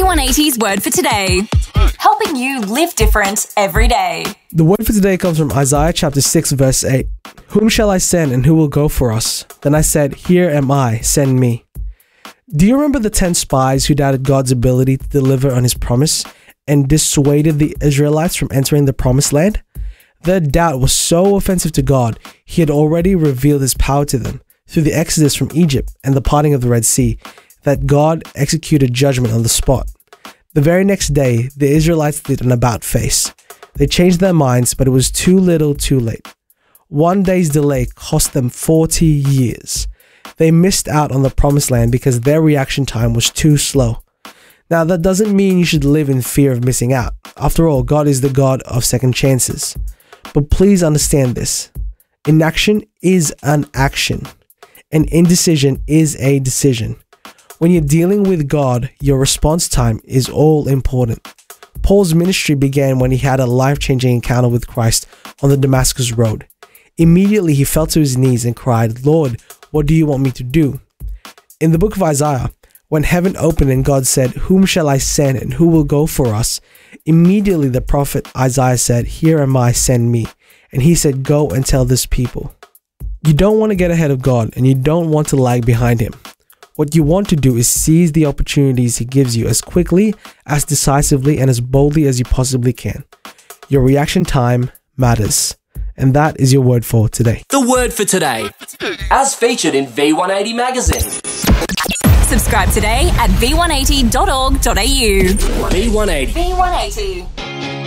V180's word for today. Helping you live different every day. The word for today comes from Isaiah chapter 6 verse 8. Whom shall I send and who will go for us? Then I said, Here am I, send me. Do you remember the 10 spies who doubted God's ability to deliver on his promise and dissuaded the Israelites from entering the promised land? Their doubt was so offensive to God, he had already revealed his power to them through the exodus from Egypt and the parting of the Red Sea, that God executed judgment on the spot. The very next day, the Israelites did an about-face. They changed their minds, but it was too little too late. One day's delay cost them 40 years. They missed out on the promised land because their reaction time was too slow. Now, that doesn't mean you should live in fear of missing out. After all, God is the God of second chances. But please understand this. Inaction is an action, and indecision is a decision. When you're dealing with God, your response time is all important. Paul's ministry began when he had a life-changing encounter with Christ on the Damascus road. Immediately, he fell to his knees and cried, Lord, what do you want me to do? In the book of Isaiah, when heaven opened and God said, Whom shall I send and who will go for us? Immediately the prophet Isaiah said, Here am I, send me. And he said, Go and tell this people. You don't want to get ahead of God and you don't want to lag behind him. What you want to do is seize the opportunities he gives you as quickly, as decisively, and as boldly as you possibly can. Your reaction time matters. And that is your word for today. The word for today, as featured in V180 magazine. Subscribe today at v180.org.au. V180. V180.